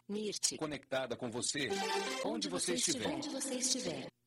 NIRT. Conectada com você, onde você estiver. Onde você estiver.